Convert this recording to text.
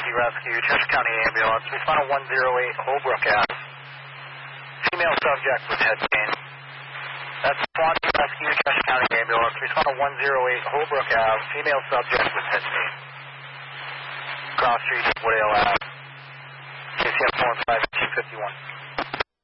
Rescue, Chester County Ambulance. Respond to 108 Holbrook Ave. Female subject with head pain. That's Swansea Rescue, Chester County Ambulance. Respond to 108 Holbrook Ave. Female subject with head pain. Cross Street, Woodale Ave. KCF 45251.